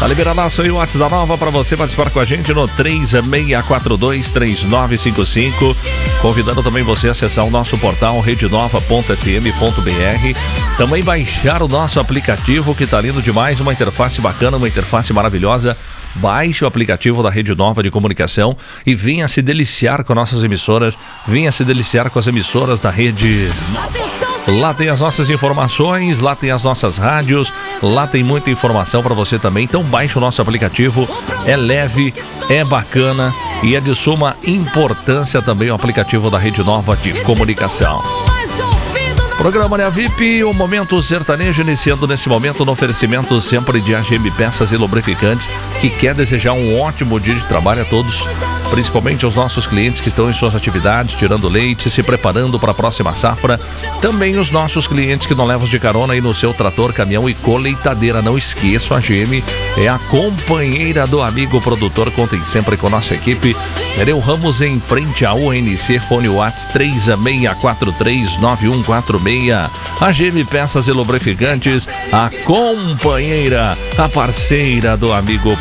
Tá liberadaço aí o WhatsApp da Nova para você participar com a gente no 3642-3955. Convidando também você a acessar o nosso portal redenova.fm.br. Também baixar o nosso aplicativo que tá lindo demais, uma interface bacana, uma interface maravilhosa. Baixe o aplicativo da Rede Nova de Comunicação e venha se deliciar com nossas emissoras, venha se deliciar com as emissoras da Rede Nova. Lá tem as nossas informações, lá tem as nossas rádios, lá tem muita informação para você também. Então baixe o nosso aplicativo, é leve, é bacana e é de suma importância também o aplicativo da Rede Nova de Comunicação. Programa Área VIP, o Momento Sertanejo, iniciando nesse momento no oferecimento sempre de AGM Peças e Lubrificantes, que quer desejar um ótimo dia de trabalho a todos, principalmente aos nossos clientes que estão em suas atividades, tirando leite, se preparando para a próxima safra. Também os nossos clientes que não levam de carona aí no seu trator, caminhão e colheitadeira. Não esqueçam, a AGM é a companheira do amigo produtor. Contem sempre com nossa equipe. Nereu Ramos em frente à UNC, fone WhatsApp 36439146. AGM Peças e Lubrificantes, a companheira, a parceira do amigo